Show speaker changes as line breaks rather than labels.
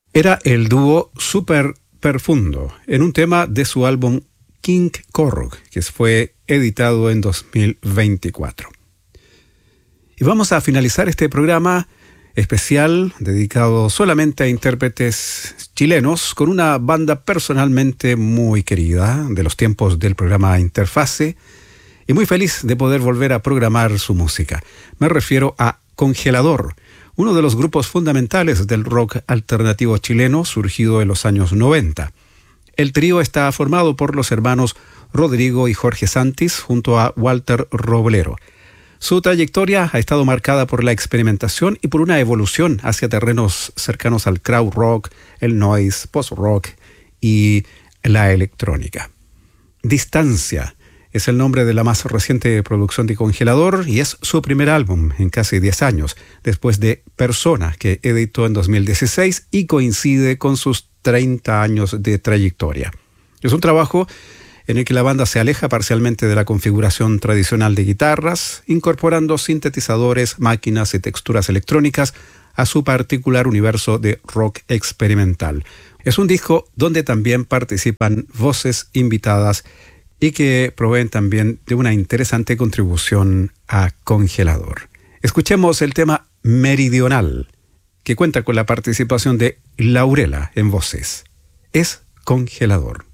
Era el dúo Super Perfundo en un tema de su álbum King Korg, que fue editado en 2024. Y vamos a finalizar este programa especial dedicado solamente a intérpretes chilenos con una banda personalmente muy querida de los tiempos del programa Interfase y muy feliz de poder volver a programar su música. Me refiero a Congelador, uno de los grupos fundamentales del rock alternativo chileno surgido en los años 90. El trío está formado por los hermanos Rodrigo y Jorge Santis junto a Walter Roblero. Su trayectoria ha estado marcada por la experimentación y por una evolución hacia terrenos cercanos al krautrock, el noise, post-rock y la electrónica. Distancia es el nombre de la más reciente producción de Congelador y es su primer álbum en casi 10 años, después de Persona, que editó en 2016 y coincide con sus 30 años de trayectoria. Es un trabajo en el que la banda se aleja parcialmente de la configuración tradicional de guitarras, incorporando sintetizadores, máquinas y texturas electrónicas a su particular universo de rock experimental. Es un disco donde también participan voces invitadas y que proveen también de una interesante contribución a Congelador. Escuchemos el tema Meridional, que cuenta con la participación de Laurela en voces. Es Congelador.